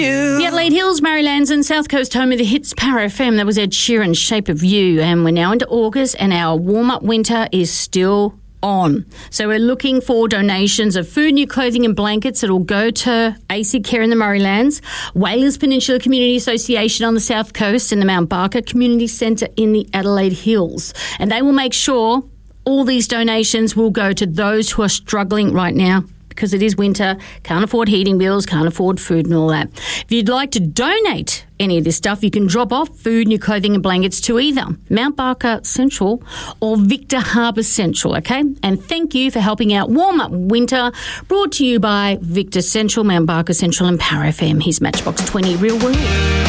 The Adelaide Hills, Marylands and South Coast home of the hits Power FM. That was Ed Sheeran's Shape of You. And we're now into August and our warm-up winter is still on. So we're looking for donations of food, new clothing and blankets that will go to AC Care in the Murraylands, Whalers Peninsula Community Association on the South Coast and the Mount Barker Community Centre in the Adelaide Hills. And they will make sure all these donations will go to those who are struggling right now, because it is winter, can't afford heating bills, can't afford food and all that. If you'd like to donate any of this stuff, you can drop off food, new clothing and blankets to either Mount Barker Central or Victor Harbour Central, okay? And thank you for helping out Warm Up Winter, brought to you by Victor Central, Mount Barker Central and Power FM. Here's Matchbox 20 Real World.